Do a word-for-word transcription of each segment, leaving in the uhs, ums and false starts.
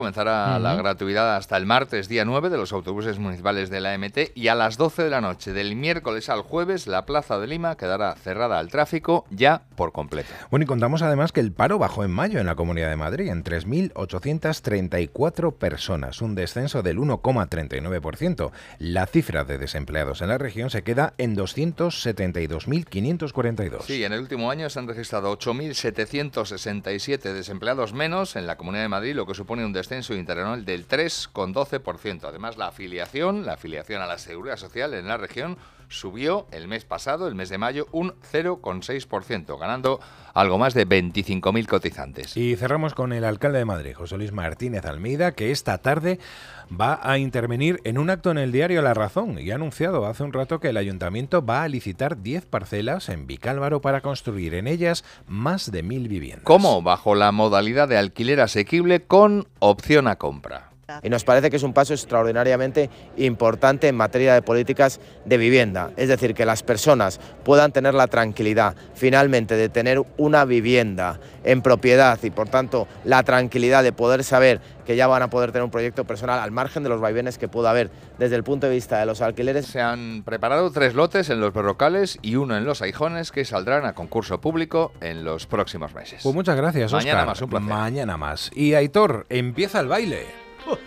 Comenzará uh-huh. la gratuidad hasta el martes, día nueve, de los autobuses municipales de la E M T, y a las doce de la noche del miércoles al jueves la Plaza de Lima quedará cerrada al tráfico ya por completo. Bueno, y contamos además que el paro bajó en mayo en la Comunidad de Madrid en tres mil ochocientas treinta y cuatro personas, un descenso del uno coma treinta y nueve por ciento. La cifra de desempleados en la región se queda en doscientos setenta y dos mil quinientos cuarenta y dos. Sí, en el último año se han registrado ocho mil setecientos sesenta y siete desempleados menos en la Comunidad de Madrid, lo que supone un descenso interanual del tres coma doce por ciento. Además, la afiliación, la afiliación a la Seguridad Social en la región subió el mes pasado, el mes de mayo, un cero coma seis por ciento, ganando algo más de veinticinco mil cotizantes. Y cerramos con el alcalde de Madrid, José Luis Martínez Almeida, que esta tarde va a intervenir en un acto en el diario La Razón y ha anunciado hace un rato que el ayuntamiento va a licitar diez parcelas en Vicálvaro para construir en ellas más de mil viviendas. ¿Cómo? Bajo la modalidad de alquiler asequible con opción a compra. Y nos parece que es un paso extraordinariamente importante en materia de políticas de vivienda. Es decir, que las personas puedan tener la tranquilidad finalmente de tener una vivienda en propiedad y por tanto la tranquilidad de poder saber que ya van a poder tener un proyecto personal al margen de los vaivenes que pueda haber desde el punto de vista de los alquileres. Se han preparado tres lotes en los Berrocales y uno en los Aijones que saldrán a concurso público en los próximos meses. Pues muchas gracias, Óscar. Mañana más, un placer. Mañana más. Y Aitor, empieza el baile.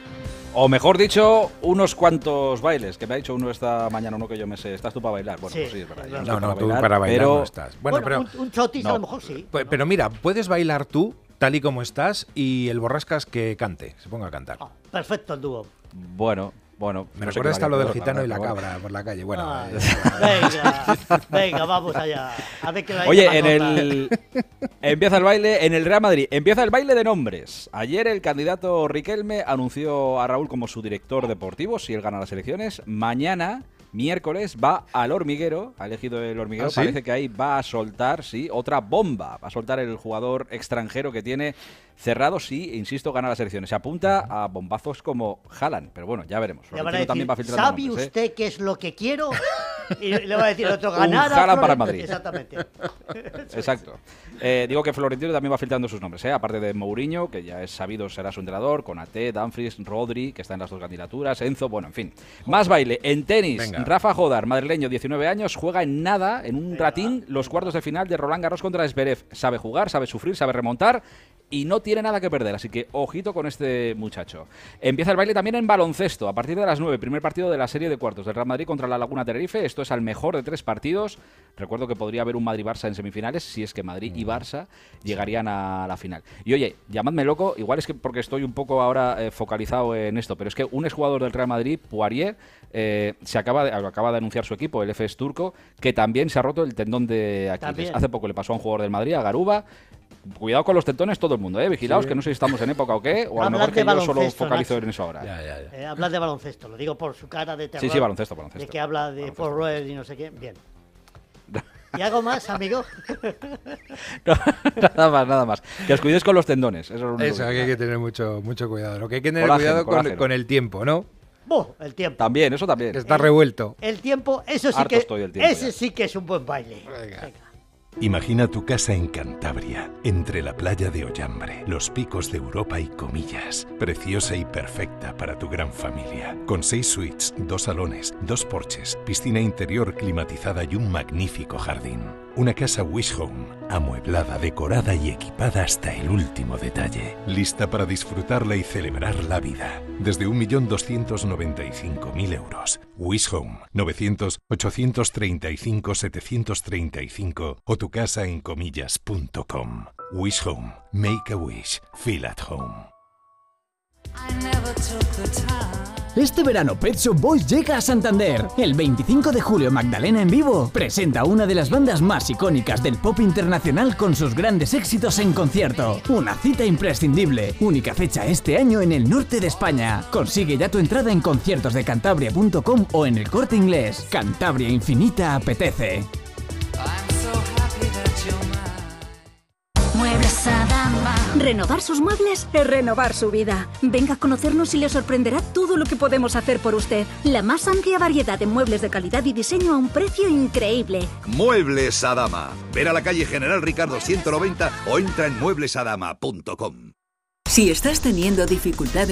O mejor dicho, unos cuantos bailes, que me ha dicho uno esta mañana, uno que yo me sé. ¿Estás tú para bailar? Bueno, sí, pues sí, es verdad. No, no, no, para tú bailar, para bailar pero... no estás. Bueno, Bueno, pero, un, un chotis no. a lo mejor sí. Pues, pero mira, puedes bailar tú tal y como estás y el Borrascas que cante, se ponga a cantar. Oh, perfecto el dúo. Bueno, bueno. Me no sé recuerda hasta lo del peor, gitano la y la verdad, cabra por la calle. Bueno, Ah, eh, venga, venga, vamos allá. A ver qué Oye, en el empieza el baile en el Real Madrid. Empieza el baile de nombres. Ayer el candidato Riquelme anunció a Raúl como su director deportivo si él gana las elecciones. Mañana, miércoles, va al Hormiguero. Ha elegido el Hormiguero. ¿Ah, sí? Parece que ahí va a soltar, sí, otra bomba. Va a soltar el jugador extranjero que tiene cerrado si, insisto, gana las elecciones. Se apunta a bombazos como Haaland, pero bueno, ya veremos. Le van a decir, también va filtrando ¿sabe nombres, usted ¿eh? qué es lo que quiero? Y le va a decir otro, Un ganar a Haaland para el Florentino. Madrid. Exactamente. Exacto. Eh, digo que Florentino también va filtrando sus nombres, ¿eh? Aparte de Mourinho, que ya es sabido será su entrenador, Konaté, Dumfries, Rodri, que está en las dos candidaturas, Enzo, bueno, en fin. Más baile. En tenis, Venga. Rafa Jodar, madrileño, diecinueve años, juega en nada, en un ratín, los cuartos de final de Roland Garros contra Zverev. Sabe jugar, sabe sufrir, sabe remontar y no tiene nada que perder, así que ojito con este muchacho. Empieza el baile también en baloncesto, a partir de las nueve, primer partido de la serie de cuartos del Real Madrid contra la Laguna Tenerife. Esto es al mejor de tres partidos. Recuerdo que podría haber un Madrid-Barça en semifinales, si es que Madrid y Barça llegarían a la final. Y oye, llamadme loco, igual es que porque estoy un poco ahora eh, focalizado en esto, pero es que un exjugador del Real Madrid, Poirier, eh, se acaba de, acaba de anunciar su equipo, el F S turco, que también se ha roto el tendón de Aquiles. También. Hace poco le pasó a un jugador del Madrid, a Garuba. Cuidado con los tendones todo el mundo, ¿eh? Vigilaos, Sí. que no sé si estamos en época o qué, o a lo Hablar mejor que de yo solo baloncesto, focalizo Nacho. en eso ahora. ya, ya, ya. Eh, hablar de baloncesto, lo digo por su cara de terror. Sí, sí, baloncesto, baloncesto. De que habla de Baloncesto, Paul Roel y no sé qué. Bien. ¿Y algo más, amigo? No, nada más, nada más. Que os cuidéis con los tendones. Eso es lo único Eso, que- que hay que tener mucho, mucho cuidado. Lo que hay que tener Colágeno, cuidado con, colágeno. con el tiempo, ¿no? Buh, el tiempo. También, eso también. Que está revuelto. El tiempo, eso sí Harto que estoy del tiempo ese ya. sí que es un buen baile. Venga. Venga. Imagina tu casa en Cantabria, entre la playa de Ollambre, los picos de Europa y Comillas. Preciosa y perfecta para tu gran familia. Con seis suites, dos salones, dos porches, piscina interior climatizada y un magnífico jardín. Una casa Wish Home, amueblada, decorada y equipada hasta el último detalle. Lista para disfrutarla y celebrar la vida. Desde un millón doscientos noventa y cinco mil euros. Wish Home, novecientos, ochocientos treinta y cinco, setecientos treinta y cinco o tu casa en comillas punto com. Wish Home, make a wish, feel at home. Este verano Pet Shop Boys llega a Santander. El veinticinco de julio Magdalena en vivo presenta una de las bandas más icónicas del pop internacional con sus grandes éxitos en concierto. Una cita imprescindible. Única fecha este año en el norte de España. Consigue ya tu entrada en conciertos de cantabria punto com o en El Corte Inglés. Cantabria Infinita apetece. Muebles Adama. Renovar sus muebles es renovar su vida. Venga a conocernos y le sorprenderá todo lo que podemos hacer por usted. La más amplia variedad de muebles de calidad y diseño a un precio increíble. Muebles Adama. Ver a la calle General Ricardo ciento noventa o entra en muebles adama punto com. Si estás teniendo dificultades